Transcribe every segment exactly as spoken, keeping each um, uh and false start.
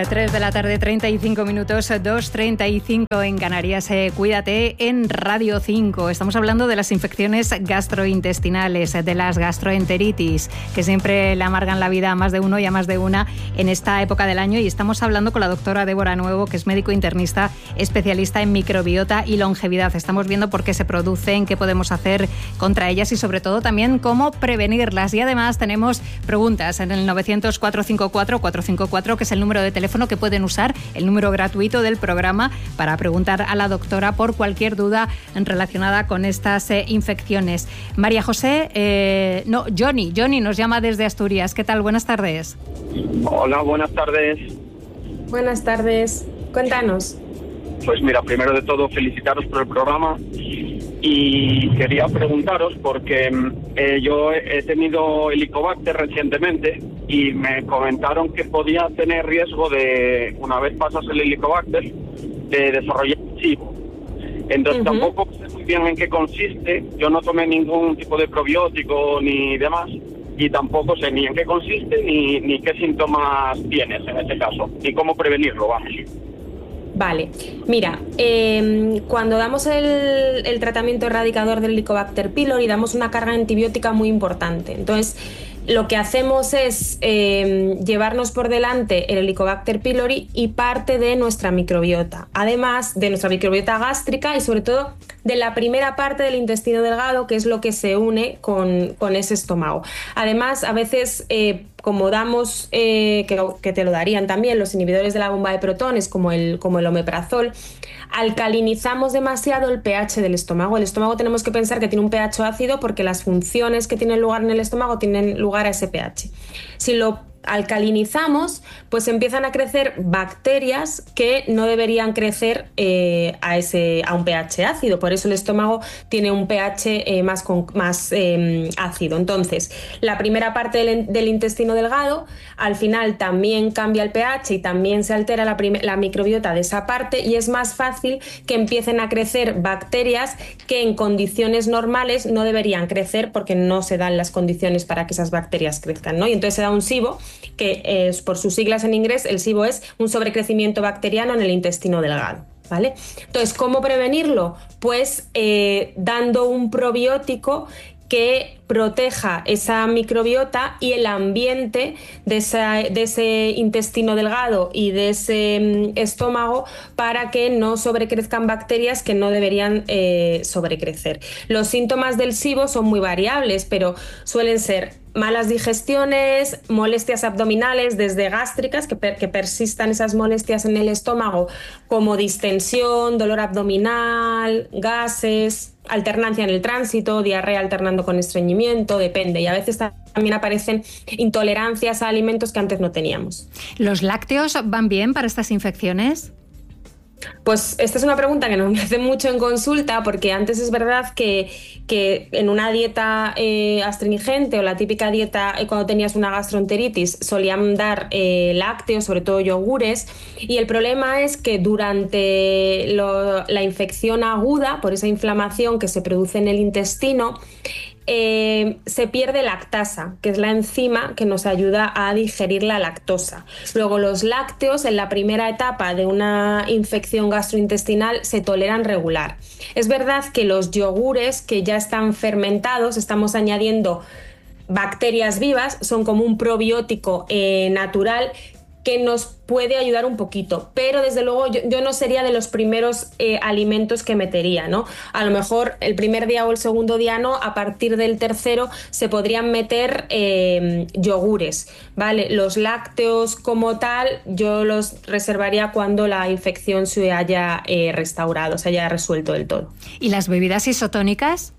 tres de la tarde, treinta y cinco minutos, dos treinta y cinco en Canarias. Eh, cuídate en Radio cinco. Estamos hablando de las infecciones gastrointestinales, de las gastroenteritis, que siempre le amargan la vida a más de uno y a más de una en esta época del año. Y estamos hablando con la doctora Débora Nuevo, que es médico internista, especialista en microbiota y longevidad. Estamos viendo por qué se producen, qué podemos hacer contra ellas y sobre todo también cómo prevenirlas. Y además tenemos preguntas en el novecientos, cuatrocientos cincuenta y cuatro, cuatrocientos cincuenta y cuatro, que es el número de teléfono que pueden usar, el número gratuito del programa, para preguntar a la doctora por cualquier duda relacionada con estas eh, infecciones. María José, eh, no, Johnny, Johnny nos llama desde Asturias. ¿Qué tal? Buenas tardes. Hola, buenas tardes. Buenas tardes. Cuéntanos. Pues mira, primero de todo, felicitaros por el programa y quería preguntaros porque eh, yo he tenido Helicobacter recientemente y me comentaron que podía tener riesgo de, una vez pasas el Helicobacter, de desarrollar SIBO. Entonces uh-huh. tampoco sé muy bien en qué consiste. Yo no tomé ningún tipo de probiótico ni demás y tampoco sé ni en qué consiste ni, ni qué síntomas tienes en este caso, ni cómo prevenirlo, vamos. Vale, mira, eh, cuando damos el, el tratamiento erradicador del Helicobacter pylori damos una carga antibiótica muy importante. Entonces, lo que hacemos es eh, llevarnos por delante el Helicobacter pylori y parte de nuestra microbiota, además de nuestra microbiota gástrica y sobre todo de la primera parte del intestino delgado, que es lo que se une con, con ese estómago. Además, a veces, eh, como damos, eh, que, que te lo darían también los inhibidores de la bomba de protones, como el, como el omeprazol, alcalinizamos demasiado el pH del estómago. El estómago tenemos que pensar que tiene un pH ácido porque las funciones que tienen lugar en el estómago tienen lugar a ese pH. Si lo alcalinizamos, pues empiezan a crecer bacterias que no deberían crecer eh, a, ese, a un pH ácido. Por eso el estómago tiene un pH eh, más, con, más eh, ácido. Entonces, la primera parte del, del intestino delgado, al final también cambia el pH y también se altera la, prim- la microbiota de esa parte y es más fácil que empiecen a crecer bacterias que en condiciones normales no deberían crecer porque no se dan las condiciones para que esas bacterias crezcan, ¿no? Y entonces se da un SIBO, que es, por sus siglas en inglés, el SIBO es un sobrecrecimiento bacteriano en el intestino delgado, ¿vale? Entonces, ¿cómo prevenirlo? Pues eh, dando un probiótico que proteja esa microbiota y el ambiente de, esa, de ese intestino delgado y de ese estómago para que no sobrecrezcan bacterias que no deberían eh, sobrecrecer. Los síntomas del SIBO son muy variables, pero suelen ser malas digestiones, molestias abdominales, desde gástricas, que, per, que persistan esas molestias en el estómago, como distensión, dolor abdominal, gases, alternancia en el tránsito, diarrea alternando con estreñimiento, depende. Y a veces también aparecen intolerancias a alimentos que antes no teníamos. ¿Los lácteos van bien para estas infecciones? Pues esta es una pregunta que nos hace mucho en consulta, porque antes es verdad que, que en una dieta eh, astringente o la típica dieta eh, cuando tenías una gastroenteritis solían dar eh, lácteos, sobre todo yogures, y el problema es que durante lo, la infección aguda, por esa inflamación que se produce en el intestino, Eh, se pierde lactasa, que es la enzima que nos ayuda a digerir la lactosa. Luego, los lácteos en la primera etapa de una infección gastrointestinal se toleran regular. Es verdad que los yogures que ya están fermentados, estamos añadiendo bacterias vivas, son como un probiótico eh, natural que nos puede ayudar un poquito, pero desde luego yo, yo no sería de los primeros eh, alimentos que metería, ¿no? A lo mejor el primer día o el segundo día no, a partir del tercero se podrían meter eh, yogures, ¿vale? Los lácteos como tal yo los reservaría cuando la infección se haya eh, restaurado, se haya resuelto del todo. ¿Y las bebidas isotónicas?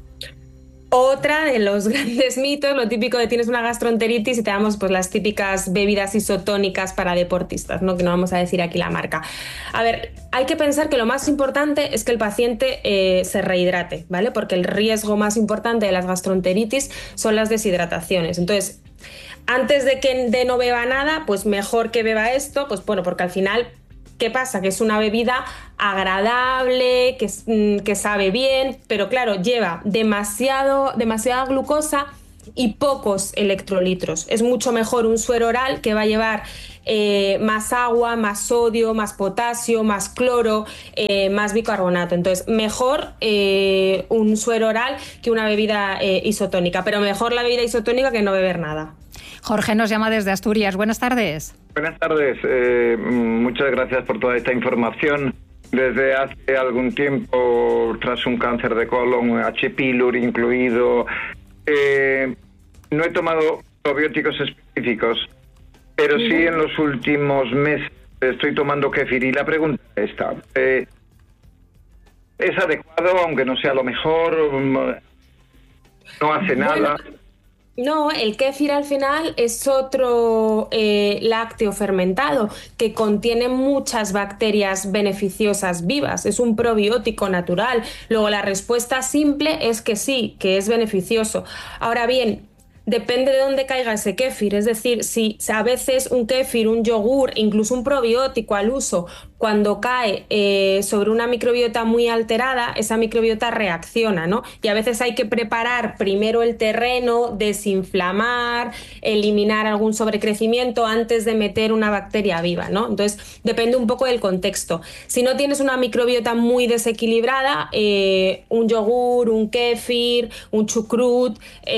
Otra de los grandes mitos, lo típico de tienes una gastroenteritis y te damos pues las típicas bebidas isotónicas para deportistas, ¿no? Que no vamos a decir aquí la marca. A ver, hay que pensar que lo más importante es que el paciente eh, se rehidrate, ¿vale? Porque el riesgo más importante de las gastroenteritis son las deshidrataciones. Entonces, antes de que de no beba nada, pues mejor que beba esto, pues bueno, porque al final, ¿qué pasa? Que es una bebida agradable, que, que sabe bien, pero claro, lleva demasiado, demasiada glucosa y pocos electrolitos. Es mucho mejor un suero oral que va a llevar eh, más agua, más sodio, más potasio, más cloro, eh, más bicarbonato. Entonces, mejor eh, un suero oral que una bebida eh, isotónica, pero mejor la bebida isotónica que no beber nada. Jorge nos llama desde Asturias. Buenas tardes. Buenas tardes. Eh, muchas gracias por toda esta información. Desde hace algún tiempo, tras un cáncer de colon, H. pylori incluido, eh, no he tomado probióticos específicos, pero sí en los últimos meses estoy tomando kéfir. Y la pregunta es esta. Eh, ¿Es adecuado, aunque no sea lo mejor? ¿No hace nada? Bueno, no, el kéfir al final es otro eh, lácteo fermentado que contiene muchas bacterias beneficiosas vivas. Es un probiótico natural. Luego la respuesta simple es que sí, que es beneficioso. Ahora bien, depende de dónde caiga ese kéfir. Es decir, si a veces un kéfir, un yogur, incluso un probiótico al uso, cuando cae eh, sobre una microbiota muy alterada, esa microbiota reacciona, ¿no? Y a veces hay que preparar primero el terreno, desinflamar, eliminar algún sobrecrecimiento antes de meter una bacteria viva, ¿no? Entonces, depende un poco del contexto. Si no tienes una microbiota muy desequilibrada, eh, un yogur, un kéfir, un chucrut,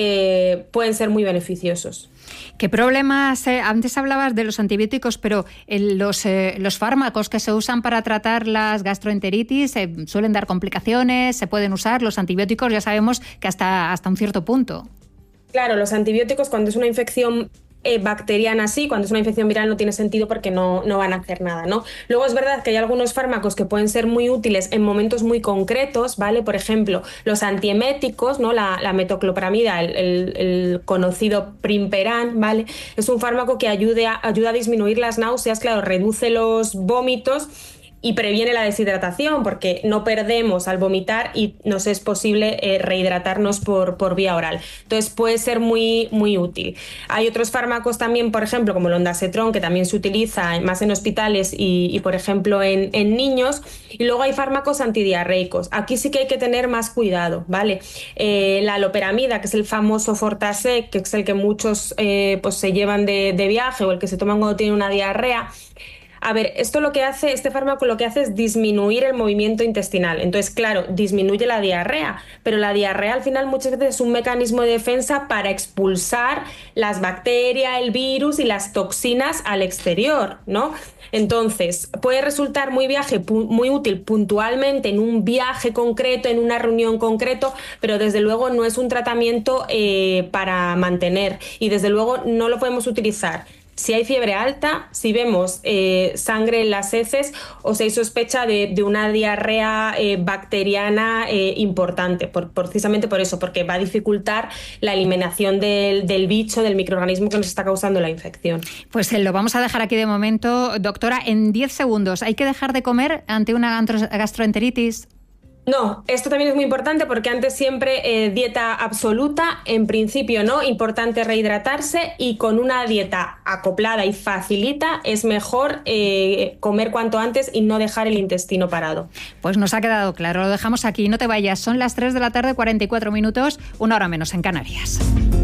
eh, pueden ser muy beneficiosos. ¿Qué problemas? Eh, antes hablabas de los antibióticos, pero el, los, eh, los fármacos que se usan para tratar las gastroenteritis eh, suelen dar complicaciones, se pueden usar. Los antibióticos ya sabemos que hasta, hasta un cierto punto. Claro, los antibióticos cuando es una infección Eh, bacteriana sí, cuando es una infección viral no tiene sentido porque no, no van a hacer nada, ¿no? Luego es verdad que hay algunos fármacos que pueden ser muy útiles en momentos muy concretos, ¿vale? Por ejemplo, los antieméticos, ¿no? La, la metoclopramida, el, el, el conocido Primperan, ¿vale? Es un fármaco que ayude a, ayuda a disminuir las náuseas, claro, reduce los vómitos y previene la deshidratación, porque no perdemos al vomitar y nos es posible eh, rehidratarnos por, por vía oral. Entonces puede ser muy, muy útil. Hay otros fármacos también, por ejemplo, como el ondansetron, que también se utiliza más en hospitales y, y por ejemplo, en, en niños. Y luego hay fármacos antidiarreicos. Aquí sí que hay que tener más cuidado, ¿vale? Eh, la loperamida, que es el famoso Fortasec, que es el que muchos eh, pues se llevan de, de viaje o el que se toman cuando tienen una diarrea. A ver, esto lo que hace, este fármaco lo que hace es disminuir el movimiento intestinal. Entonces, claro, disminuye la diarrea, pero la diarrea al final muchas veces es un mecanismo de defensa para expulsar las bacterias, el virus y las toxinas al exterior, ¿no? Entonces, puede resultar muy, viaje, muy útil puntualmente en un viaje concreto, en una reunión concreto, pero desde luego no es un tratamiento eh, para mantener y desde luego no lo podemos utilizar si hay fiebre alta, si vemos eh, sangre en las heces o si hay sospecha de, de una diarrea eh, bacteriana eh, importante, por, precisamente por eso, porque va a dificultar la eliminación del, del bicho, del microorganismo que nos está causando la infección. Pues eh, lo vamos a dejar aquí de momento. Doctora, en diez segundos, ¿hay que dejar de comer ante una gastroenteritis? No, esto también es muy importante porque antes siempre eh, dieta absoluta, en principio no, importante rehidratarse y con una dieta acoplada y facilita es mejor eh, comer cuanto antes y no dejar el intestino parado. Pues nos ha quedado claro, lo dejamos aquí, no te vayas, son las tres de la tarde, cuarenta y cuatro minutos, una hora menos en Canarias.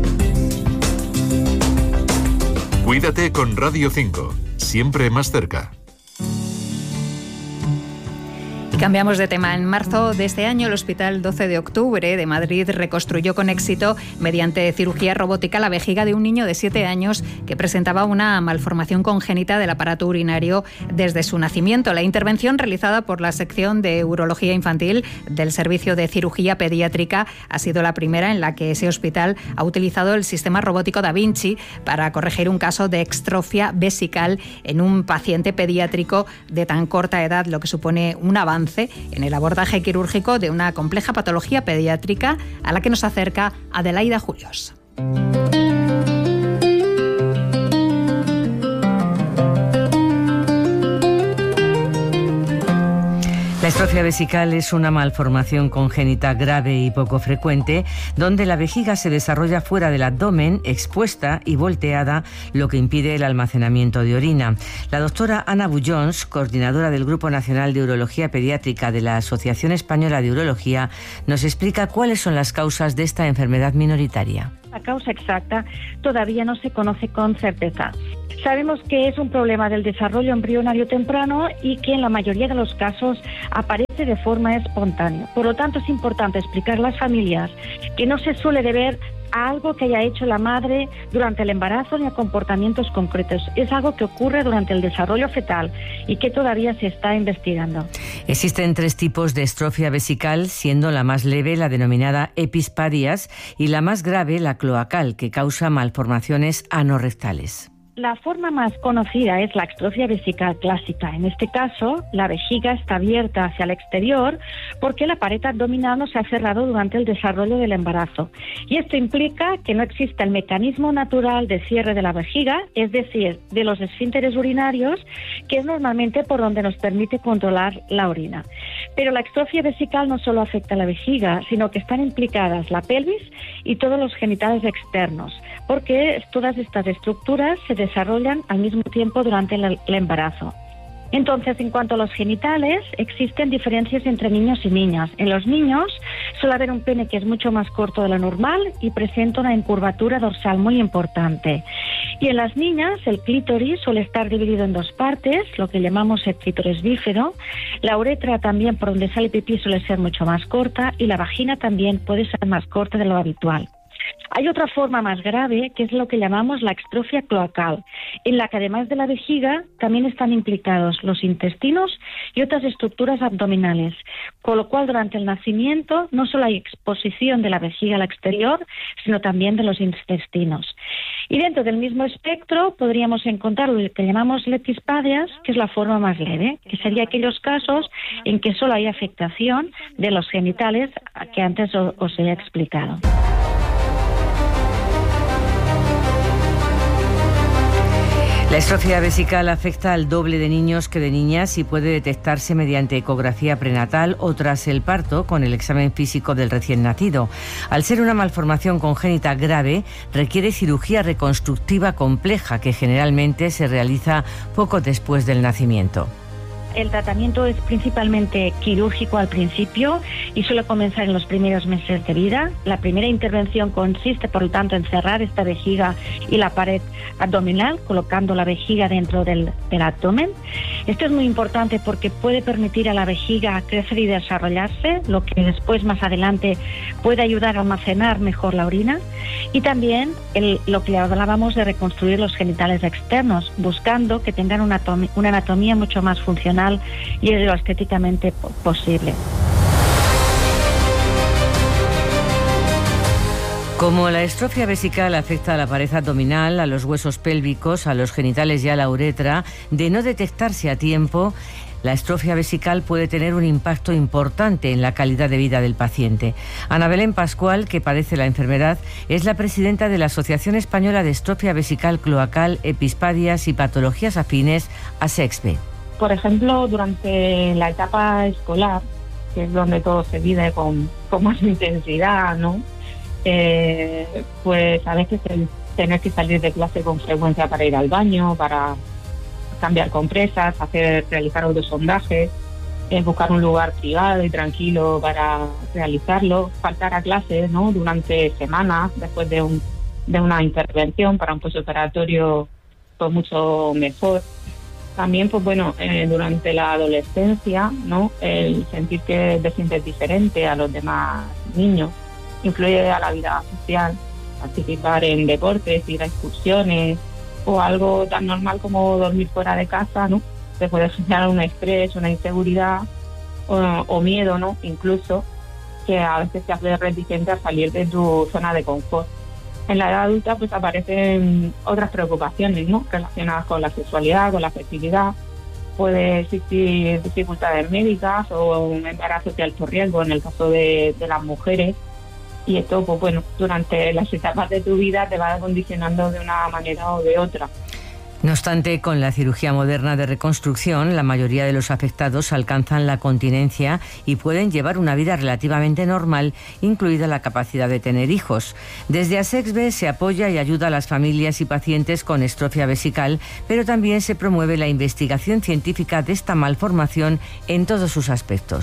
Cuídate con Radio cinco, siempre más cerca. Cambiamos de tema. En marzo de este año, el Hospital doce de octubre de Madrid reconstruyó con éxito, mediante cirugía robótica, la vejiga de un niño de siete años que presentaba una malformación congénita del aparato urinario desde su nacimiento. La intervención, realizada por la sección de urología infantil del Servicio de Cirugía Pediátrica, ha sido la primera en la que ese hospital ha utilizado el sistema robótico Da Vinci para corregir un caso de extrofia vesical en un paciente pediátrico de tan corta edad, lo que supone un avance en el abordaje quirúrgico de una compleja patología pediátrica a la que nos acerca Adelaida Julios. La extrofia vesical es una malformación congénita grave y poco frecuente, donde la vejiga se desarrolla fuera del abdomen, expuesta y volteada, lo que impide el almacenamiento de orina. La doctora Ana Bullons, coordinadora del Grupo Nacional de Urología Pediátrica de la Asociación Española de Urología, nos explica cuáles son las causas de esta enfermedad minoritaria. La causa exacta todavía no se conoce con certeza. Sabemos que es un problema del desarrollo embrionario temprano y que en la mayoría de los casos aparece de forma espontánea. Por lo tanto, es importante explicar a las familias que no se suele deber a algo que haya hecho la madre durante el embarazo ni a comportamientos concretos. Es algo que ocurre durante el desarrollo fetal y que todavía se está investigando. Existen tres tipos de estrofia vesical, siendo la más leve la denominada epispadias y la más grave la cloacal, que causa malformaciones anorrectales. La forma más conocida es la estrofia vesical clásica. En este caso, la vejiga está abierta hacia el exterior porque la pared abdominal no se ha cerrado durante el desarrollo del embarazo. Y esto implica que no existe el mecanismo natural de cierre de la vejiga, es decir, de los esfínteres urinarios, que es normalmente por donde nos permite controlar la orina. Pero la estrofia vesical no solo afecta a la vejiga, sino que están implicadas la pelvis y todos los genitales externos, porque todas estas estructuras se desarrollan al mismo tiempo durante el, el embarazo. Entonces, en cuanto a los genitales, existen diferencias entre niños y niñas. En los niños suele haber un pene que es mucho más corto de lo normal y presenta una incurvatura dorsal muy importante. Y en las niñas, el clítoris suele estar dividido en dos partes, lo que llamamos el clítoris bífero. La uretra también, por donde sale pipí, suele ser mucho más corta y la vagina también puede ser más corta de lo habitual. Hay otra forma más grave, que es lo que llamamos la estrofia cloacal, en la que además de la vejiga también están implicados los intestinos y otras estructuras abdominales, con lo cual durante el nacimiento no solo hay exposición de la vejiga al exterior, sino también de los intestinos. Y dentro del mismo espectro podríamos encontrar lo que llamamos letispadias, que es la forma más leve, que sería aquellos casos en que solo hay afectación de los genitales que antes os he explicado. La estrofia vesical afecta al doble de niños que de niñas y puede detectarse mediante ecografía prenatal o tras el parto con el examen físico del recién nacido. Al ser una malformación congénita grave, requiere cirugía reconstructiva compleja que generalmente se realiza poco después del nacimiento. El tratamiento es principalmente quirúrgico al principio y suele comenzar en los primeros meses de vida. La primera intervención consiste, por lo tanto, en cerrar esta vejiga y la pared abdominal, colocando la vejiga dentro del, del abdomen. Esto es muy importante porque puede permitir a la vejiga crecer y desarrollarse, lo que después, más adelante, puede ayudar a almacenar mejor la orina. Y también el, lo que hablábamos de reconstruir los genitales externos, buscando que tengan una, una anatomía mucho más funcional y lo estéticamente posible. Como la estrofia vesical afecta a la pared abdominal, a los huesos pélvicos, a los genitales y a la uretra, de no detectarse a tiempo, la estrofia vesical puede tener un impacto importante en la calidad de vida del paciente. Ana Belén Pascual, que padece la enfermedad, es la presidenta de la Asociación Española de Estrofia Vesical Cloacal, Epispadias y Patologías Afines, ASEXVE. Por ejemplo, durante la etapa escolar, que es donde todo se vive con, con más intensidad, ¿no? Eh, pues a veces el tener que salir de clase con frecuencia para ir al baño, para cambiar compresas, hacer realizar autosondajes, eh, buscar un lugar privado y tranquilo para realizarlo, faltar a clase, ¿no? Durante semanas después de, un, de una intervención para un postoperatorio pues mucho mejor. También, pues bueno, eh, durante la adolescencia, ¿no? El sentir que te sientes diferente a los demás niños influye a la vida social, participar en deportes, ir a excursiones o algo tan normal como dormir fuera de casa, ¿no? Te puede generar un estrés, una inseguridad o, o miedo, ¿no? Incluso que a veces te hace reticente a salir de tu zona de confort. En la edad adulta pues aparecen otras preocupaciones, ¿no? Relacionadas con la sexualidad, con la fertilidad. Puede existir dificultades médicas o un embarazo de alto riesgo en el caso de, de las mujeres. Y esto, pues bueno, durante las etapas de tu vida te va condicionando de una manera o de otra. No obstante, con la cirugía moderna de reconstrucción, la mayoría de los afectados alcanzan la continencia y pueden llevar una vida relativamente normal, incluida la capacidad de tener hijos. Desde ASEXVE se apoya y ayuda a las familias y pacientes con estrofia vesical, pero también se promueve la investigación científica de esta malformación en todos sus aspectos.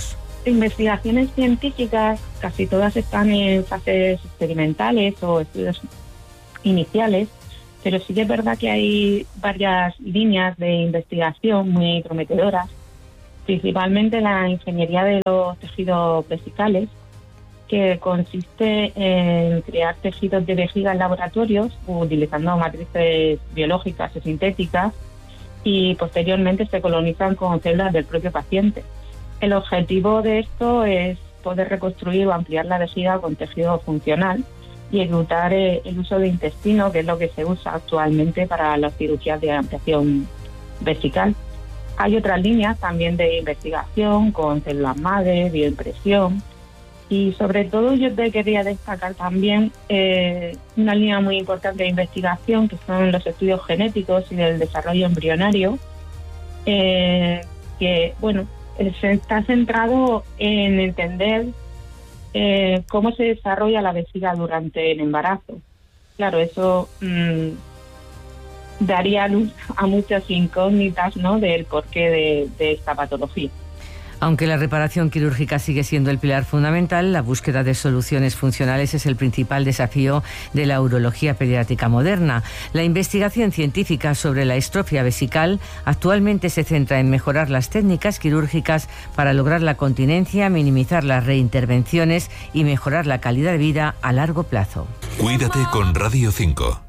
investigaciones científicas, casi todas están en fases experimentales o estudios iniciales, pero sí que es verdad que hay varias líneas de investigación muy prometedoras, principalmente la ingeniería de los tejidos vesicales, que consiste en crear tejidos de vejiga en laboratorios utilizando matrices biológicas o sintéticas y posteriormente se colonizan con células del propio paciente. El objetivo de esto es poder reconstruir o ampliar la vejiga con tejido funcional y evitar el uso de intestino, que es lo que se usa actualmente para las cirugías de ampliación vesical. Hay otras líneas también de investigación con células madre, bioimpresión, y sobre todo yo te quería destacar también eh, una línea muy importante de investigación, que son los estudios genéticos y del desarrollo embrionario, eh, que bueno, se está centrado en entender eh, cómo se desarrolla la vejiga durante el embarazo. Claro, eso mmm, daría luz a muchas incógnitas, ¿no?, del porqué de, de esta patología. Aunque la reparación quirúrgica sigue siendo el pilar fundamental, la búsqueda de soluciones funcionales es el principal desafío de la urología pediátrica moderna. La investigación científica sobre la estrofia vesical actualmente se centra en mejorar las técnicas quirúrgicas para lograr la continencia, minimizar las reintervenciones y mejorar la calidad de vida a largo plazo. Cuídate con Radio cinco.